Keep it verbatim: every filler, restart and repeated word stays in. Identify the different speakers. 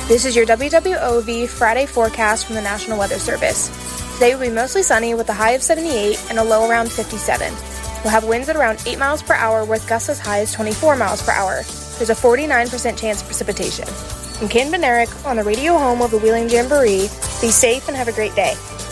Speaker 1: This is your W W O V Friday forecast from the National Weather Service. Today will be mostly sunny with a high of seventy-eight and a low around fifty-seven. We'll have winds at around eight miles per hour with gusts as high as twenty-four miles per hour. There's a forty-nine percent chance of precipitation. I'm Ken Benerick on the radio home of the Wheeling Jamboree. Be safe and have a great day.